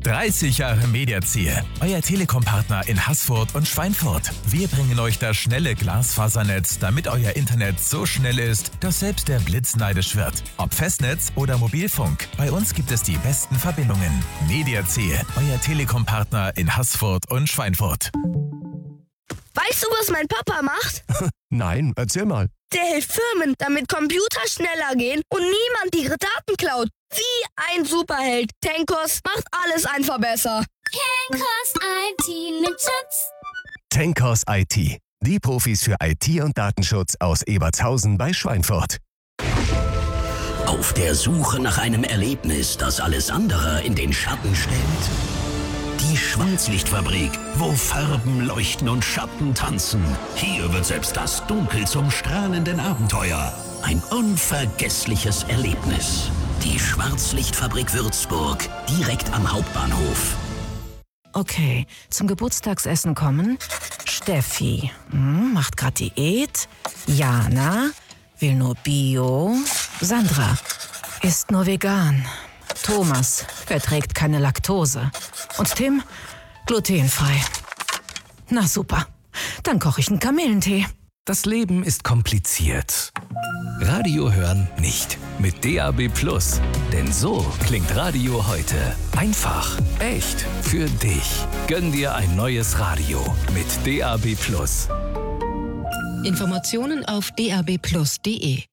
30 Jahre Mediaziel, euer Telekom-Partner in Haßfurt und Schweinfurt. Wir bringen euch das schnelle Glasfasernetz, damit euer Internet so schnell ist, dass selbst der Blitz neidisch wird. Ob Festnetz oder Mobilfunk, bei uns gibt es die besten Verbindungen. Mediaziel, euer Telekom-Partner in Haßfurt und Schweinfurt. Weißt du, was mein Papa macht? Nein, erzähl mal. Der hilft Firmen, damit Computer schneller gehen und niemand ihre Daten klaut. Wie ein Superheld. Tenkos macht alles einfach besser. Tenkos IT mit Schutz. Tenkos IT. Die Profis für IT und Datenschutz aus Ebertshausen bei Schweinfurt. Auf der Suche nach einem Erlebnis, das alles andere in den Schatten stellt? Die Schwarzlichtfabrik, wo Farben leuchten und Schatten tanzen. Hier wird selbst das Dunkel zum strahlenden Abenteuer. Ein unvergessliches Erlebnis. Die Schwarzlichtfabrik Würzburg, direkt am Hauptbahnhof. Okay, zum Geburtstagsessen kommen Steffi, macht grad Diät. Jana, will nur Bio. Sandra, isst nur vegan. Thomas verträgt keine Laktose. Und Tim, glutenfrei. Na super, dann koche ich einen Kamillentee. Das Leben ist kompliziert. Radio hören nicht. Mit DAB+. Denn so klingt Radio heute. Einfach, echt, für dich. Gönn dir ein neues Radio mit DAB+. Informationen auf dabplus.de